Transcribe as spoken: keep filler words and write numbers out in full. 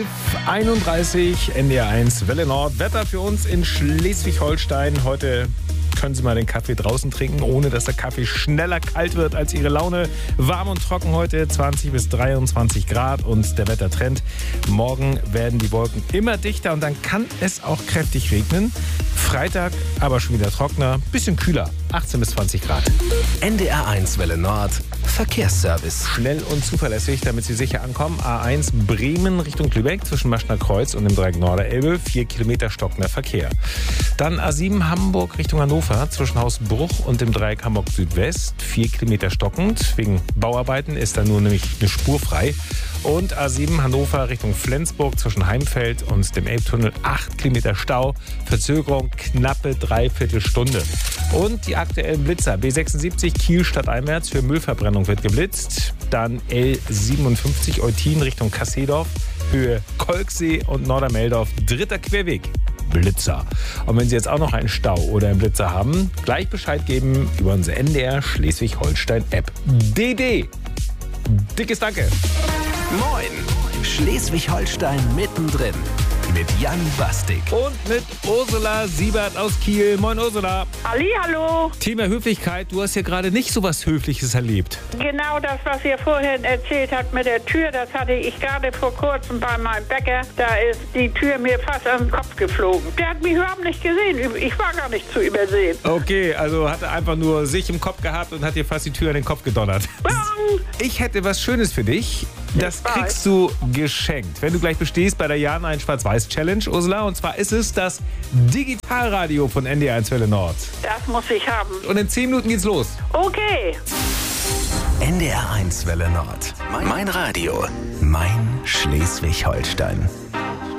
elf Uhr einunddreißig, N D R eins Welle Nord. Wetter für uns in Schleswig-Holstein. Heute können Sie mal den Kaffee draußen trinken, ohne dass der Kaffee schneller kalt wird als Ihre Laune. Warm und trocken heute, zwanzig bis dreiundzwanzig Grad und der Wettertrend. Morgen werden die Wolken immer dichter und dann kann es auch kräftig regnen. Freitag aber schon wieder trockener, bisschen kühler, achtzehn bis zwanzig Grad. N D R eins Welle Nord, Verkehrsservice. Schnell und zuverlässig, damit Sie sicher ankommen. A eins Bremen Richtung Lübeck zwischen Maschner Kreuz und dem Dreieck Norderelbe. Vier Kilometer stockender Verkehr. Dann A sieben Hamburg Richtung Hannover zwischen Hausbruch und dem Dreieck Hamburg Südwest. Vier Kilometer stockend. Wegen Bauarbeiten ist da nur nämlich eine Spur frei. Und A sieben Hannover Richtung Flensburg zwischen Heimfeld und dem Elbtunnel. Acht Kilometer Stau. Verzögerung knappe Dreiviertelstunde. Und die aktuellen Blitzer. B sechsundsiebzig Kiel stadteinwärts für Müllverbrennung wird geblitzt. Dann L siebenundfünfzig Eutin Richtung Kasseedorf. Höhe Kolksee und Nordermeldorf. Dritter Querweg. Blitzer. Und wenn Sie jetzt auch noch einen Stau oder einen Blitzer haben, gleich Bescheid geben über unsere N D R Schleswig-Holstein-App. D D. Dickes Danke. Moin, Schleswig-Holstein mittendrin. Mit Jan Bastik. Und mit Ursula Siebert aus Kiel. Moin Ursula. Hallihallo. Thema Höflichkeit. Du hast ja gerade nicht so was Höfliches erlebt. Genau das, was ihr vorhin erzählt habt mit der Tür, das hatte ich gerade vor kurzem bei meinem Bäcker. Da ist die Tür mir fast an den Kopf geflogen. Der hat mich überhaupt nicht gesehen. Ich war gar nicht zu übersehen. Okay, also hat er einfach nur sich im Kopf gehabt und hat dir fast die Tür an den Kopf gedonnert. Ich hätte was Schönes für dich. Das kriegst du geschenkt, wenn du gleich bestehst bei der Jahren ein Schwarz-Weiß-Challenge, Ursula. Und zwar ist es das Digitalradio von N D R eins Welle Nord. Das muss ich haben. Und in zehn Minuten geht's los. Okay. N D R eins Welle Nord. Mein Radio. Mein Schleswig-Holstein.